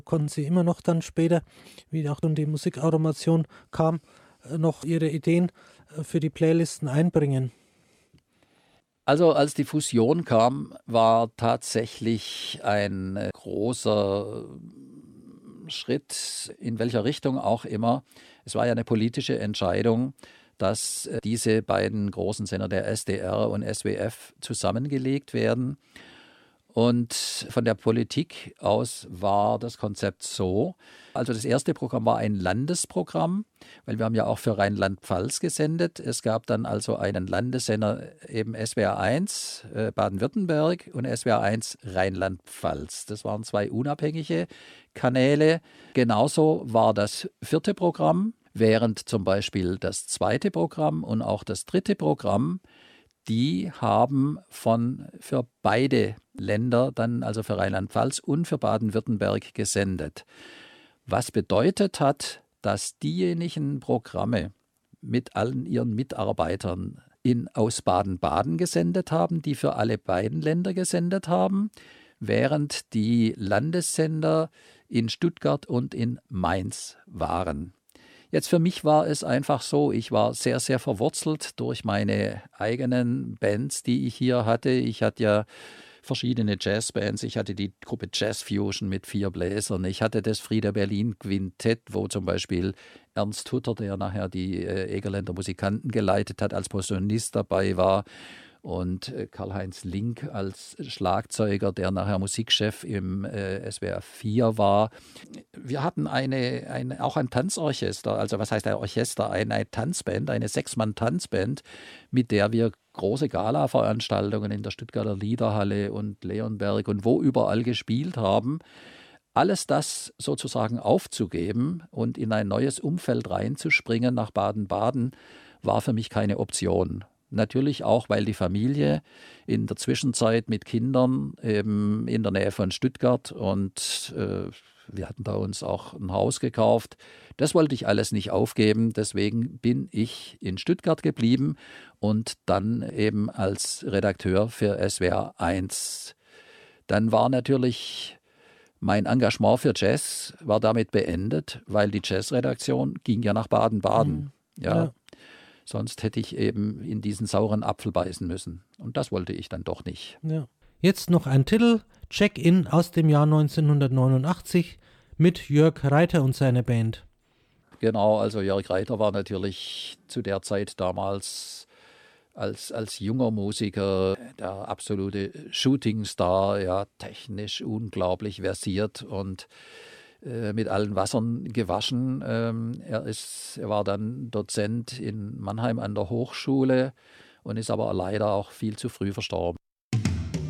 konnten Sie immer noch dann später, wie auch dann die Musikautomation kam, noch Ihre Ideen für die Playlisten einbringen? Also als die Fusion kam, war tatsächlich ein großer Schritt, in welcher Richtung auch immer. Es war ja eine politische Entscheidung, dass diese beiden großen Sender, der SDR und SWF, zusammengelegt werden. Und von der Politik aus war das Konzept so. Also das erste Programm war ein Landesprogramm, weil wir haben ja auch für Rheinland-Pfalz gesendet. Es gab dann also einen Landessender, eben SWR 1 Baden-Württemberg und SWR 1 Rheinland-Pfalz. Das waren zwei unabhängige Kanäle. Genauso war das vierte Programm, während zum Beispiel das zweite Programm und auch das dritte Programm, die haben für beide Länder dann, also für Rheinland-Pfalz und für Baden-Württemberg gesendet. Was bedeutet hat, dass diejenigen Programme mit allen ihren Mitarbeitern aus Baden-Baden gesendet haben, die für alle beiden Länder gesendet haben, während die Landessender in Stuttgart und in Mainz waren. Jetzt für mich war es einfach so, ich war sehr, sehr verwurzelt durch meine eigenen Bands, die ich hier hatte. Ich hatte ja verschiedene Jazzbands. Ich hatte die Gruppe Jazz Fusion mit 4 Bläsern. Ich hatte das Frieder Berlin Quintett, wo zum Beispiel Ernst Hutter, der nachher die Egerländer Musikanten geleitet hat, als Posaunist dabei war. Und Karl-Heinz Link als Schlagzeuger, der nachher Musikchef im SWR 4 war. Wir hatten auch ein Tanzorchester, also was heißt ein Orchester, eine Tanzband, eine 6-Mann-Tanzband, mit der wir große Gala-Veranstaltungen in der Stuttgarter Liederhalle und Leonberg und wo überall gespielt haben. Alles das sozusagen aufzugeben und in ein neues Umfeld reinzuspringen nach Baden-Baden, war für mich keine Option. Natürlich auch, weil die Familie in der Zwischenzeit mit Kindern eben in der Nähe von Stuttgart und wir hatten da uns auch ein Haus gekauft. Das wollte ich alles nicht aufgeben. Deswegen bin ich in Stuttgart geblieben und dann eben als Redakteur für SWR 1. Dann war natürlich mein Engagement für Jazz war damit beendet, weil die Jazzredaktion ging ja nach Baden-Baden. Ja. Sonst hätte ich eben in diesen sauren Apfel beißen müssen. Und das wollte ich dann doch nicht. Ja. Jetzt noch ein Titel, Check-in aus dem Jahr 1989 mit Jörg Reiter und seiner Band. Genau, also Jörg Reiter war natürlich zu der Zeit damals als junger Musiker der absolute Shootingstar, ja, technisch unglaublich versiert und mit allen Wassern gewaschen. Er war dann Dozent in Mannheim an der Hochschule und ist aber leider auch viel zu früh verstorben.